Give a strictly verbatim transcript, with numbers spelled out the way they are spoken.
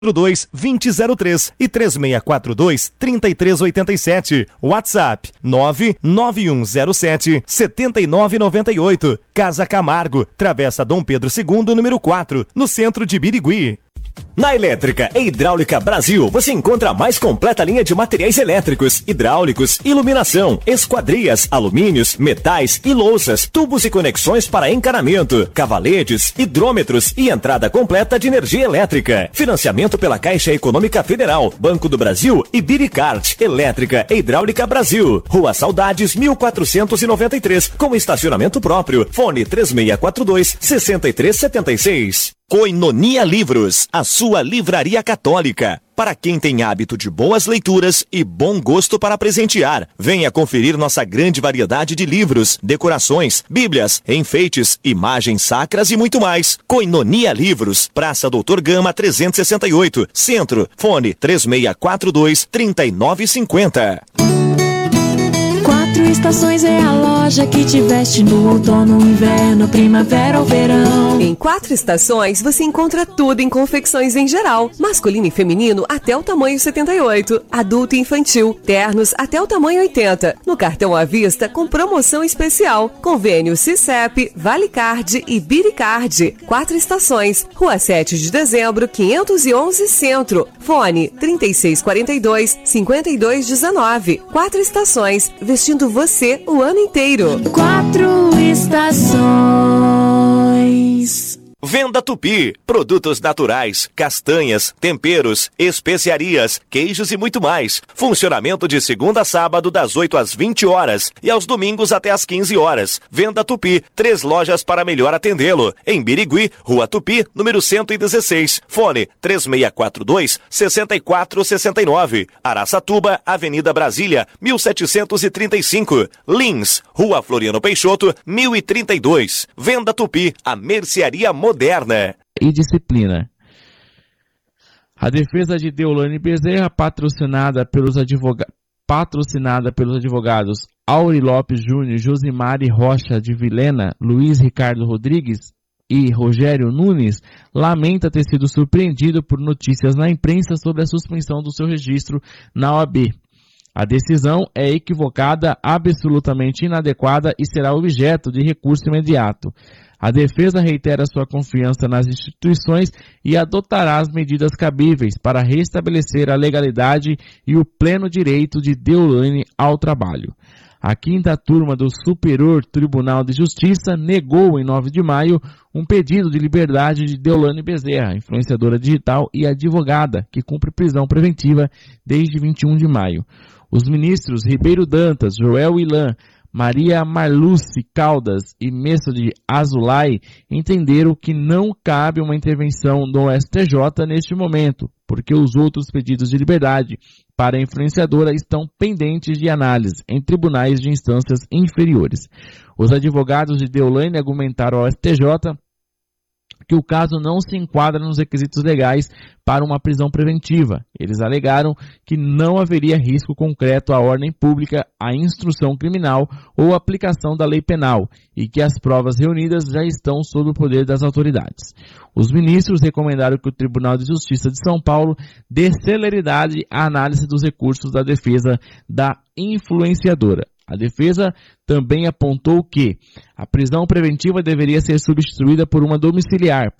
dois, vinte zero três e três seis quatro dois, trinta e três oitenta e sete. WhatsApp nove nove um zero sete, sete nove nove oito. Casa Camargo, Travessa Dom Pedro segundo, número quatro, no centro de Birigui. Na Elétrica e Hidráulica Brasil, você encontra a mais completa linha de materiais elétricos, hidráulicos, iluminação, esquadrias, alumínios, metais e louças, tubos e conexões para encanamento, cavaletes, hidrômetros e entrada completa de energia elétrica. Financiamento pela Caixa Econômica Federal, Banco do Brasil e Biricart. Elétrica e Hidráulica Brasil. Rua Saudades, mil quatrocentos e noventa e três, com estacionamento próprio. Fone três seis quatro dois, seis três sete seis. Koinonia Livros, a sua livraria católica. Para quem tem hábito de boas leituras e bom gosto para presentear, venha conferir nossa grande variedade de livros, decorações, bíblias, enfeites, imagens sacras e muito mais. Koinonia Livros, Praça Doutor Gama trezentos e sessenta e oito, Centro. Fone três seis quatro dois, trinta e nove cinquenta. Quatro Estações é a loja que te veste no outono, inverno, primavera ou verão. Em Quatro Estações você encontra tudo em confecções em geral, masculino e feminino até o tamanho setenta e oito, adulto e infantil, ternos até o tamanho oitenta. No cartão à vista com promoção especial, convênio Cicep, Valicard e Biricard. Quatro Estações, Rua sete de dezembro, quinhentos e onze Centro. Fone trinta e seis quarenta e dois, cinquenta e dois dezenove. Quatro Estações, vestindo você o ano inteiro. Quatro Estações. Venda Tupi, produtos naturais, castanhas, temperos, especiarias, queijos e muito mais. Funcionamento de segunda a sábado das oito às vinte horas e aos domingos até às quinze horas. Venda Tupi, três lojas para melhor atendê-lo. Em Birigui, Rua Tupi, número cento e dezesseis. Fone três seis quatro dois, seis quatro seis nove. Araçatuba, Avenida Brasília, mil setecentos e trinta e cinco. Lins, Rua Floriano Peixoto, mil e trinta e dois. Venda Tupi, a mercearia moderna. Moderna. E disciplina. A defesa de Deolane Bezerra, patrocinada pelos, advoga... patrocinada pelos advogados Auri Lopes Júnior, Josimari Rocha de Vilena, Luiz Ricardo Rodrigues e Rogério Nunes, lamenta ter sido surpreendido por notícias na imprensa sobre a suspensão do seu registro na O A B. A decisão é equivocada, absolutamente inadequada e será objeto de recurso imediato. A defesa reitera sua confiança nas instituições e adotará as medidas cabíveis para restabelecer a legalidade e o pleno direito de Deolane ao trabalho. A quinta turma do Superior Tribunal de Justiça negou em nove de maio um pedido de liberdade de Deolane Bezerra, influenciadora digital e advogada, que cumpre prisão preventiva desde vinte e um de maio. Os ministros Ribeiro Dantas, Joel Ilan, Maria Marluce Caldas e Messode Azulay entenderam que não cabe uma intervenção do S T J neste momento, porque os outros pedidos de liberdade para a influenciadora estão pendentes de análise em tribunais de instâncias inferiores. Os advogados de Deolane argumentaram ao S T J que o caso não se enquadra nos requisitos legais para uma prisão preventiva. Eles alegaram que não haveria risco concreto à ordem pública, à instrução criminal ou à aplicação da lei penal e que as provas reunidas já estão sob o poder das autoridades. Os ministros recomendaram que o Tribunal de Justiça de São Paulo dê celeridade à análise dos recursos da defesa da influenciadora. A defesa também apontou que a prisão preventiva deveria ser substituída por uma domiciliar